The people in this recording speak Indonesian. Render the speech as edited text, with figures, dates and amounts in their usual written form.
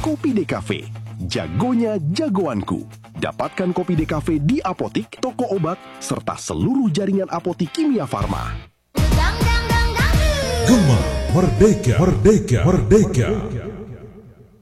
Kopi DKV, jagonya jagoanku. Dapatkan Kopi DKV di apotik, toko obat, serta seluruh jaringan apotik Kimia Farma. Gema Merdeka, Merdeka, Merdeka.